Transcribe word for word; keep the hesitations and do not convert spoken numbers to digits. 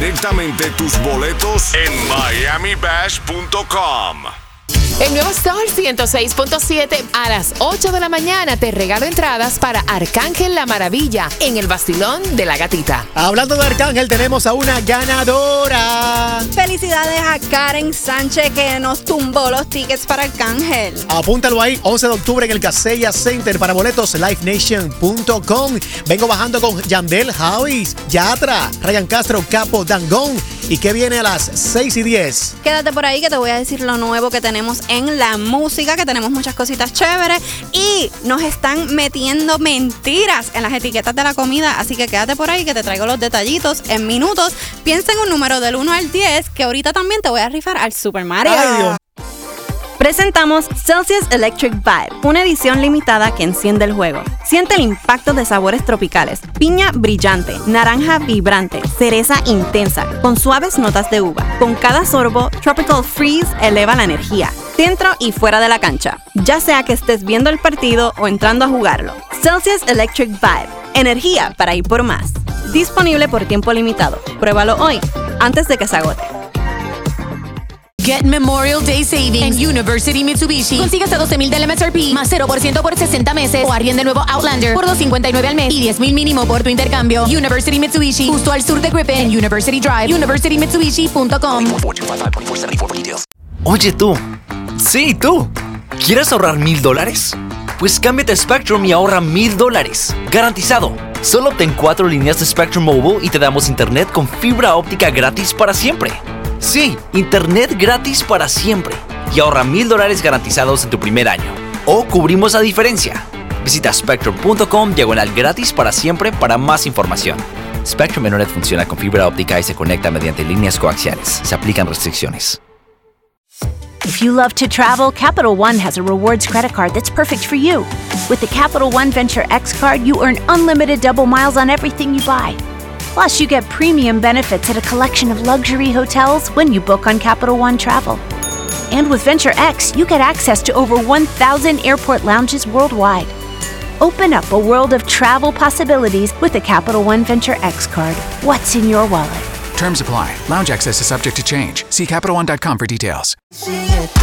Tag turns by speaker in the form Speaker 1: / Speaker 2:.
Speaker 1: directamente tus boletos en miami bash punto com.
Speaker 2: El nuevo Sol ciento seis punto siete a las ocho de la mañana te regalo entradas para Arcángel La Maravilla en el Bastilón de la Gatita.
Speaker 3: Hablando de Arcángel, tenemos a una ganadora.
Speaker 4: Felicidades a Karen Sánchez que nos tumbó los tickets para Arcángel.
Speaker 3: Apúntalo ahí, once de octubre en el Casella Center para boletos live nation punto com. Vengo bajando con Yandel, Javis, Yatra, Ryan Castro, Capo, Dangón. ¿Y qué viene a las seis y diez?
Speaker 4: Quédate por ahí que te voy a decir lo nuevo que tenemos en la música, que tenemos muchas cositas chéveres y nos están metiendo mentiras en las etiquetas de la comida, así que quédate por ahí que te traigo los detallitos en minutos. Piensa en un número del uno al diez que ahorita también te voy a rifar al Super Mario.
Speaker 3: Ay, Dios.
Speaker 4: Presentamos Celsius Electric Vibe, una edición limitada que enciende el juego. Siente el impacto de sabores tropicales, piña brillante, naranja vibrante, cereza intensa, con suaves notas de uva. Con cada sorbo, Tropical Freeze eleva la energía, dentro y fuera de la cancha, ya sea que estés viendo el partido o entrando a jugarlo. Celsius Electric Vibe, energía para ir por más. Disponible por tiempo limitado. Pruébalo hoy, antes de que se agote.
Speaker 5: Get Memorial Day Savings en University Mitsubishi. Consigue hasta doce mil del M S R P más cero por ciento por sesenta meses o arriende nuevo Outlander por doscientos cincuenta y nueve al mes y diez mil mínimo por tu intercambio. University Mitsubishi, justo al sur de Griffin en University Drive, university mitsubishi punto com.
Speaker 6: Oye tú, sí tú, ¿quieres ahorrar mil dólares? Pues cámbiate a Spectrum y ahorra mil dólares. Garantizado. Solo obtén cuatro líneas de Spectrum Mobile y te damos internet con fibra óptica gratis para siempre. Sí, internet gratis para siempre. Y ahorra mil dólares garantizados en tu primer año. O cubrimos la diferencia. Visita spectrum punto com diagonal gratis para siempre para más información. Spectrum Internet funciona con fibra óptica y se conecta mediante líneas coaxiales. Se aplican restricciones.
Speaker 7: If you love to travel, Capital One has a rewards credit card that's perfect for you. With the Capital One Venture X card, you earn unlimited double miles on everything you buy. Plus, you get premium benefits at a collection of luxury hotels when you book on Capital One Travel. And with Venture X, you get access to over one thousand airport lounges worldwide. Open up a world of travel possibilities with the Capital One Venture X card. What's in your wallet?
Speaker 8: Terms apply. Lounge access is subject to change. See Capital One dot com for details.